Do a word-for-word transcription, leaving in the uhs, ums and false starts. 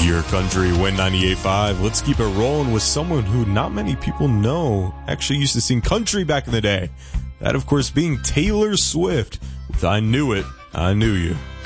Your country, Win ninety-eight point five. Let's keep it rolling with someone who not many people know actually used to sing country back in the day. That, of course, being Taylor Swift with I Knew It, I Knew You.